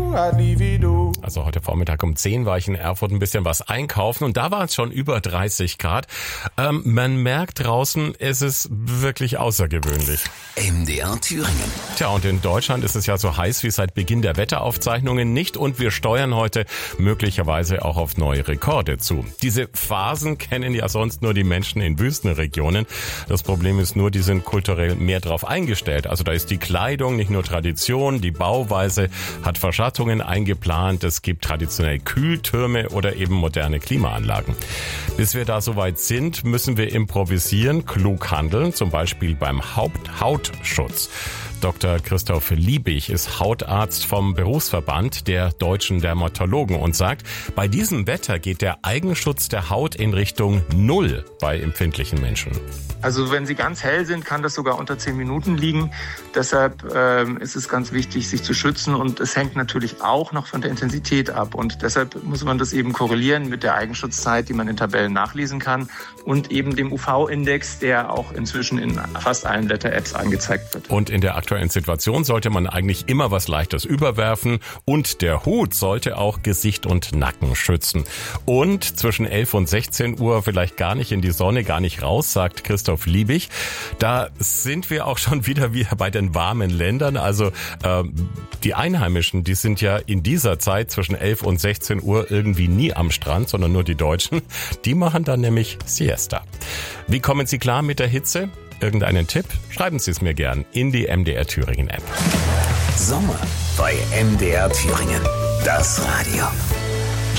Also heute Vormittag um 10 war ich in Erfurt ein bisschen was einkaufen und da waren es schon über 30 Grad. Man merkt draußen, es ist wirklich außergewöhnlich. MDR Thüringen. Tja, und in Deutschland ist es ja so heiß wie seit Beginn der Wetteraufzeichnungen nicht und wir steuern heute möglicherweise auch auf neue Rekorde zu. Diese Phasen kennen ja sonst nur die Menschen in Wüstenregionen. Das Problem ist nur, die sind kulturell mehr drauf eingestellt. Also da ist die Kleidung nicht nur Tradition, die Bauweise hat Verschattungen eingeplant, es gibt traditionell Kühltürme oder eben moderne Klimaanlagen. Bis wir da soweit sind, müssen wir improvisieren, klug handeln, zum Beispiel beim Hautschutz. Dr. Christoph Liebig ist Hautarzt vom Berufsverband der deutschen Dermatologen und sagt, bei diesem Wetter geht der Eigenschutz der Haut in Richtung Null bei empfindlichen Menschen. Also wenn sie ganz hell sind, kann das sogar unter 10 Minuten liegen. Deshalb ist es ganz wichtig, sich zu schützen und es hängt natürlich auch noch von der Intensität ab. Und deshalb muss man das eben korrelieren mit der Eigenschutzzeit, die man in Tabellen nachlesen kann und eben dem UV-Index, der auch inzwischen in fast allen Wetter-Apps angezeigt wird. Und in der aktuellen Situation sollte man eigentlich immer was Leichtes überwerfen und der Hut sollte auch Gesicht und Nacken schützen. Und zwischen 11 und 16 Uhr vielleicht gar nicht in die Sonne, gar nicht raus, sagt Christoph Liebig. Da sind wir auch schon wieder bei den warmen Ländern. Also die Einheimischen, die sind ja in dieser Zeit zwischen 11 und 16 Uhr irgendwie nie am Strand, sondern nur die Deutschen. Die machen dann nämlich Siesta. Wie kommen Sie klar mit der Hitze? Irgendeinen Tipp? Schreiben Sie es mir gern in die MDR Thüringen App. Sommer bei MDR Thüringen. Das Radio.